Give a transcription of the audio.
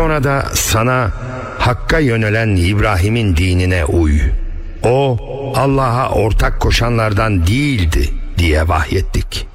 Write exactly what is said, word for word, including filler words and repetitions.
Sonra da sana Hakk'a yönelen İbrahim'in dinine uy. O Allah'a ortak koşanlardan değildi diye vahyettik.